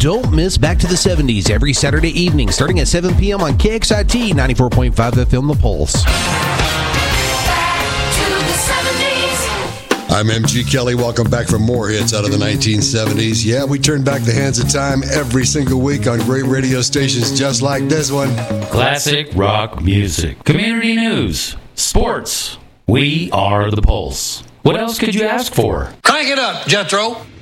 Don't miss Back to the 70s every Saturday evening starting at 7 p.m. on KXIT 94.5 FM The Pulse. I'm MG Kelly. Welcome back for more hits out of the 1970s. Yeah, we turn back the hands of time every single week on great radio stations just like this one. Classic rock music, community news, sports. We are The Pulse. What else could you ask for? Crank it up, Jethro.